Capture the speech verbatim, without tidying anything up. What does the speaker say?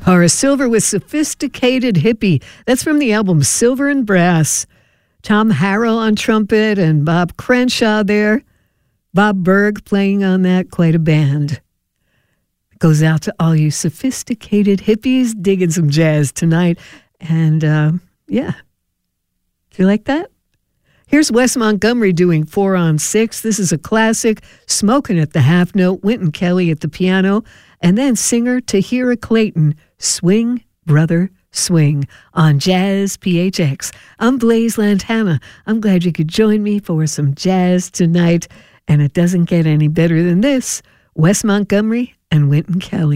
Horace Silver with Sophisticated Hippie. That's from the album Silver and Brass. Tom Harrell on trumpet and Bob Crenshaw there. Bob Berg playing on that, quite a band. It goes out to all you sophisticated hippies digging some jazz tonight. And uh, yeah, do you like that? Here's Wes Montgomery doing Four on Six. This is a classic, Smoking at the Half Note, Wynton Kelly at the piano, and then singer Tahira Clayton, Swing, Brother, Swing, on Jazz P H X. I'm Blaise Lantana. I'm glad you could join me for some jazz tonight, and it doesn't get any better than this. Wes Montgomery and Wynton Kelly.